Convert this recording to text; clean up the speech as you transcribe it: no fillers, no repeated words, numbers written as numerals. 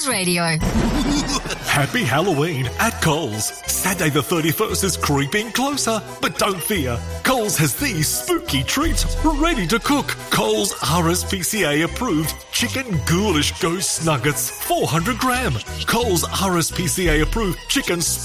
Radio. Happy Halloween at Coles. Saturday the 31st is creeping closer, but don't fear. Coles has these spooky treats ready to cook. Coles RSPCA approved chicken ghoulish ghost nuggets, 400 gram. Coles RSPCA approved chicken